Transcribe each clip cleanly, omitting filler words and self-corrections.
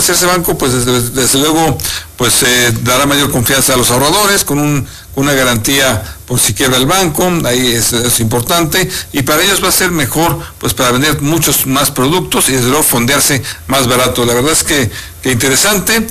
hacerse banco, pues desde luego, pues dará mayor confianza a los ahorradores con una garantía por si quiebra el banco, ahí es importante, y para ellos va a ser mejor, pues para vender muchos más productos y desde luego fondearse más barato. La verdad es que interesante,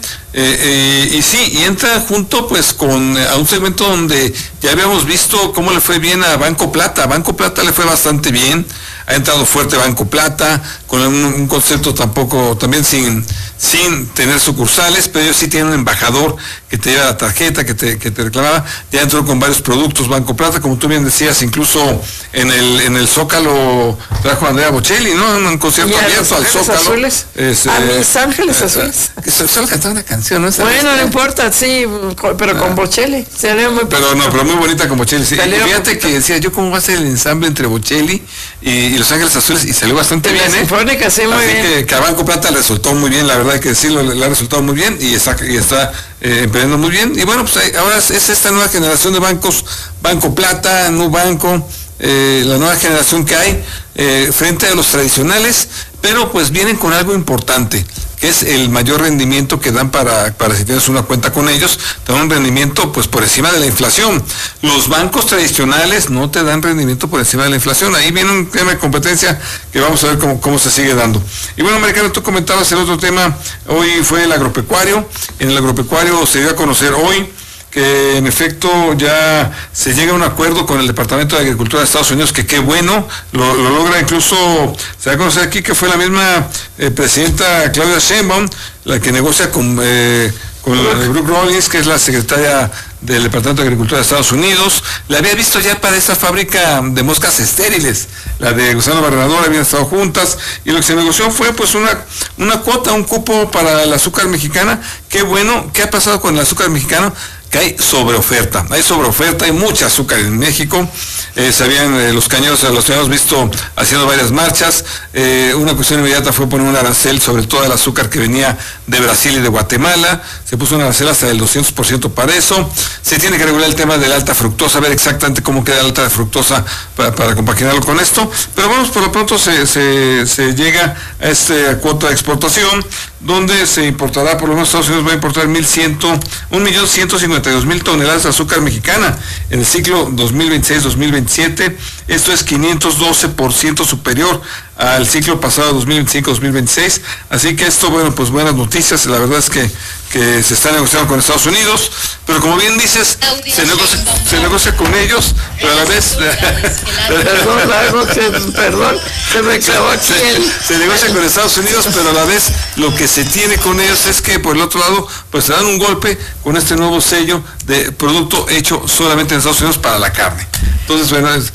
y sí, y entra junto pues a un segmento donde ya habíamos visto cómo le fue bien a Banco Plata. Banco Plata le fue bastante bien, ha entrado fuerte Banco Plata, con un concepto también sin tener sucursales, pero ellos sí tienen un embajador que te lleva la tarjeta, que te reclamaba, ya entró con varios productos Banco Plata, como tú bien decías, incluso en el Zócalo trajo a Andrea Bocelli, ¿no? Un concierto abierto al Zócalo. Azules. A mis Ángeles Azules. Solo cantaba una canción, ¿no? Bueno, no importa, sí, pero con Bocelli. Pero muy bonita con Bocelli, sí. Y fíjate que decía yo cómo va a ser el ensamble entre Bocelli y Los Ángeles Azules, y salió bastante bien, Sinfónica, sí, muy bien. Así que a Banco Plata le resultó muy bien, la verdad hay que decirlo, le ha resultado muy bien y está emprendiendo muy bien. Y bueno, pues ahora es esta nueva generación de bancos, Banco Plata, Nubanco, la nueva generación que hay frente a los tradicionales, pero pues vienen con algo importante, que es el mayor rendimiento que dan para si tienes una cuenta con ellos, te dan un rendimiento pues por encima de la inflación. Los bancos tradicionales no te dan rendimiento por encima de la inflación. Ahí viene un tema de competencia que vamos a ver cómo se sigue dando. Y bueno, Americano, tú comentabas el otro tema, hoy fue el agropecuario. En el agropecuario se dio a conocer hoy que en efecto ya se llega a un acuerdo con el Departamento de Agricultura de Estados Unidos, que qué bueno, lo logra. Incluso se va a conocer aquí que fue la misma presidenta Claudia Sheinbaum la que negocia con Brooke Rollins, que es la secretaria del Departamento de Agricultura de Estados Unidos. La había visto ya para esa fábrica de moscas estériles, la de Gusano Barrenador, habían estado juntas, y lo que se negoció fue pues una cuota, un cupo para el azúcar mexicana. Qué bueno. ¿Qué ha pasado con el azúcar mexicano? Que hay sobreoferta, hay mucha azúcar en México. Los cañeros los habíamos visto haciendo varias marchas. Una cuestión inmediata fue poner un arancel sobre todo el azúcar que venía de Brasil y de Guatemala. Se puso un arancel hasta del 200% para eso. Se tiene que regular el tema de la alta fructosa, ver exactamente cómo queda la alta fructosa para compaginarlo con esto. Pero vamos, por lo pronto se llega a esta cuota de exportación, donde se importará, por lo menos Estados Unidos va a importar 1.152.000 toneladas de azúcar mexicana en el ciclo 2026-2027. Esto es 512% superior al ciclo pasado 2025-2026. Así que esto, bueno, pues buenas noticias. La verdad es que se está negociando con Estados Unidos, pero como bien dices, se negocia con ellos, pero a la vez perdón, se me clavó aquí se negocia con Estados Unidos, pero a la vez lo que se tiene con ellos es que por el otro lado pues se dan un golpe con este nuevo sello de producto hecho solamente en Estados Unidos para la carne. Entonces, bueno, eso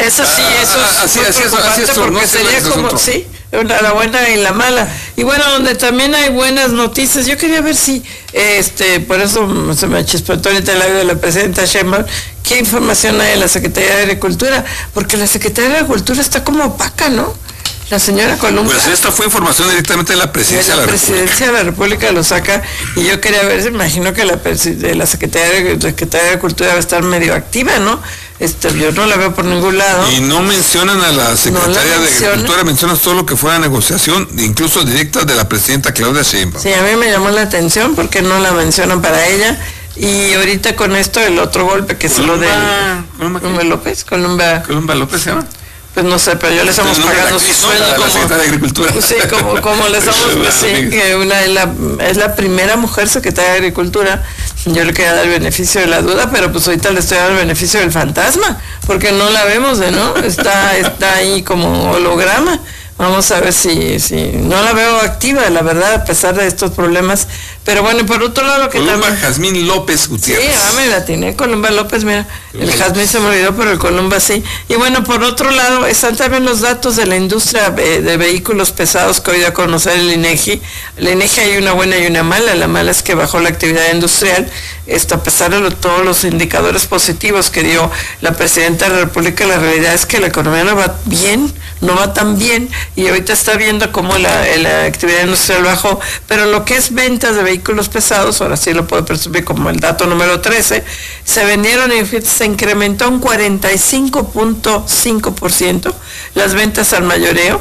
sí, eso es preocupante, porque sería como, sí, la buena y la mala. Y bueno, donde también hay buenas noticias, yo quería ver si, por eso se me chispotó ahorita el audio de la presidenta Sheinbaum, qué información hay de la Secretaría de Agricultura, porque la Secretaría de Agricultura está como opaca, ¿no? La señora Columba. Pues esta fue información directamente de la Presidencia de la República. La Presidencia de la República lo saca, y yo quería ver, imagino que la Secretaría de Agricultura va a estar medio activa, ¿no? Yo no la veo por ningún lado. Y no mencionan a la Secretaría de Agricultura, mencionan todo lo que fue la negociación, incluso directa de la Presidenta Claudia Sheinbaum. Sí, a mí me llamó la atención porque no la mencionan para ella. Y ahorita con esto, el otro golpe que es lo de Columba López. Columba López se llama. Pues no sé, pero yo le estamos pagando su sueldo como de Agricultura. Sí, como le estamos, sí, que es la primera mujer secretaria de Agricultura. Yo le quería dar el beneficio de la duda, pero pues ahorita le estoy dando el beneficio del fantasma, porque no la vemos, ¿no? Está ahí como holograma. Vamos a ver si no la veo activa, la verdad, a pesar de estos problemas. Pero bueno, y por otro lado que Columba también... Jazmín López Gutiérrez. Sí, me la tiene Columba López, mira. El Jazmín se me olvidó, pero el Columba sí. Y bueno, por otro lado, están también los datos de la industria de vehículos pesados que hoy dio a conocer el INEGI. El INEGI hay una buena y una mala. La mala es que bajó la actividad industrial. A pesar de todos los indicadores positivos que dio la Presidenta de la República, la realidad es que la economía no va bien, no va tan bien, y ahorita está viendo cómo la actividad industrial bajó, pero lo que es ventas de vehículos pesados, ahora sí lo puedo presumir como el dato número 13, se vendieron y se incrementó un 45.5% las ventas al mayoreo.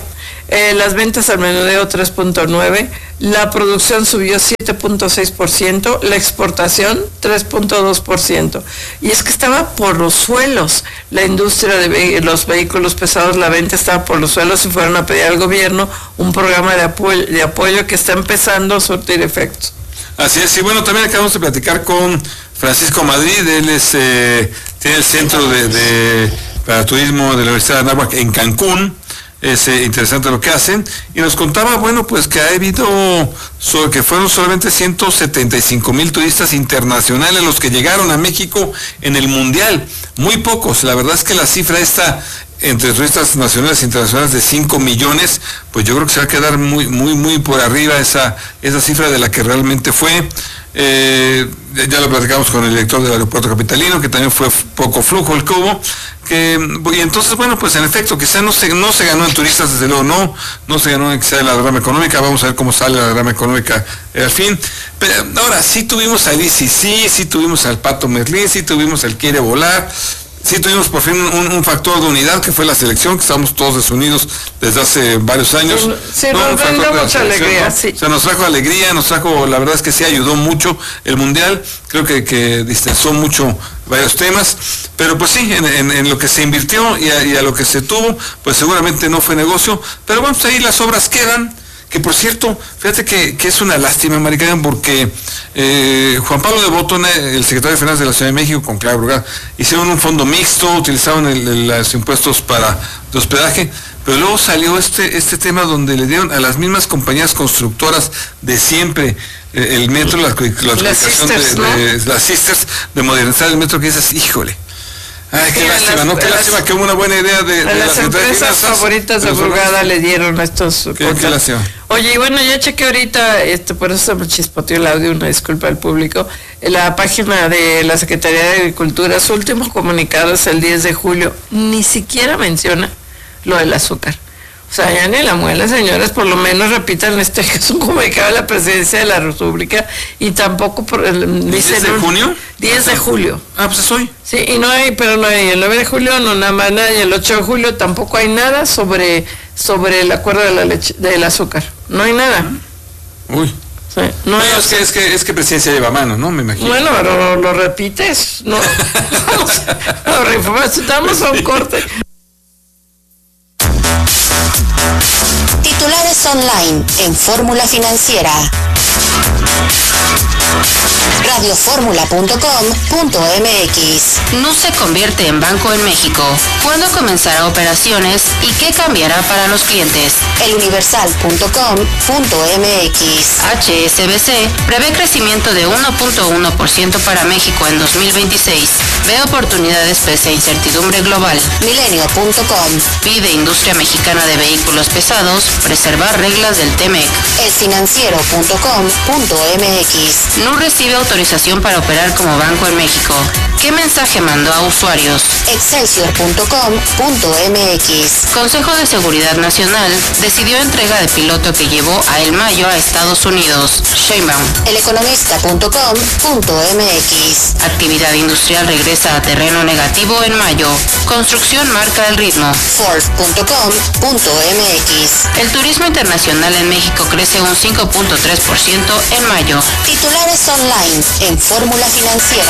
Las ventas al menudeo 3.9%, la producción subió 7.6%, la exportación 3.2%. Y es que estaba por los suelos la industria de los vehículos pesados, la venta estaba por los suelos y fueron a pedir al gobierno un programa de apoyo que está empezando a surtir efectos. Así es, y bueno, también acabamos de platicar con Francisco Madrid, él tiene el centro para turismo de la Universidad de Anáhuac en Cancún. Es interesante lo que hacen, y nos contaba, bueno, pues que ha habido, que fueron solamente 175,000 turistas internacionales los que llegaron a México en el Mundial, muy pocos. La verdad es que la cifra esta entre turistas nacionales e internacionales de 5 millones, pues yo creo que se va a quedar muy por arriba esa cifra de la que realmente fue. Ya lo platicamos con el director del aeropuerto capitalino, que también fue poco flujo el que hubo, y entonces, bueno, pues en efecto, quizá no se ganó en turistas, desde luego no se ganó en quizá la derrama económica. Vamos a ver cómo sale la derrama económica al fin. Pero ahora sí tuvimos al ICC, sí tuvimos al Pato Merlín, sí tuvimos al Quiere Volar, sí tuvimos por fin un factor de unidad, que fue la selección, que estamos todos desunidos desde hace varios años. Sí, nos dio mucha alegría, ¿no? Sí. O sea, nos trajo alegría, la verdad es que sí ayudó mucho el Mundial, creo que distensó mucho varios temas, pero pues sí, en lo que se invirtió y a lo que se tuvo, pues seguramente no fue negocio, pero bueno, pues ahí las obras quedan. Que por cierto, fíjate que es una lástima, Maricarmen, porque Juan Pablo de Botton, el secretario de Finanzas de la Ciudad de México, con Claudia Brugada, hicieron un fondo mixto, utilizaron los impuestos de hospedaje, pero luego salió este tema donde le dieron a las mismas compañías constructoras de siempre el metro, la adjudicación de las Sisters, de modernizar el metro, que dices, híjole. Ay, qué lástima, ¿no? Qué lástima que hubo una buena idea de las empresas favoritas de Brugada le dieron a estos. Qué lástima. Oye, y bueno, ya chequé ahorita, por eso se me chispoteó el audio, una disculpa al público, la página de la Secretaría de Agricultura, su último comunicado es el 10 de julio, ni siquiera menciona lo del azúcar. O sea, ya ni la muela, señores, por lo menos repitan que es un comunicado de la Presidencia de la República, y tampoco dicen... ¿10 de junio? 10 de julio. Ah, pues es hoy. Sí, y no hay el 9 de julio, no nada más nada, y el 8 de julio tampoco hay nada sobre el acuerdo de la leche, del azúcar. No hay nada. Uy. Sí, no hay, es que Presidencia lleva mano, ¿no? Me imagino. Bueno, pero lo repites, no. Estamos a un corte. Titulares online en Fórmula Financiera. Radioformula.com.mx. Nu se convierte en banco en México. ¿Cuándo comenzará operaciones y qué cambiará para los clientes? Eluniversal.com.mx. HSBC prevé crecimiento de 1.1% para México en 2026. Ve oportunidades pese a incertidumbre global. Milenio.com. Pide industria mexicana de vehículos pesados preservar reglas del TEMEC. Elfinanciero.com.mx. Nu recibe autorización para operar como banco en México. ¿Qué mensaje mandó a usuarios? Excelsior.com.mx. Consejo de Seguridad Nacional decidió entrega de piloto que llevó a El Mayo a Estados Unidos. Sheinbaum. Eleconomista.com.mx. Actividad industrial regresa a terreno negativo en mayo. Construcción marca el ritmo. Forbes.com.mx. El turismo internacional en México crece un 5.3% en mayo. Titulares online en Fórmula Financiera.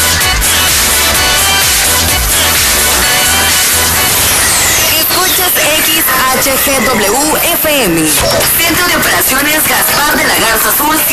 Escuchas XHGW FM. Centro de Operaciones Gaspar de la Garza Azul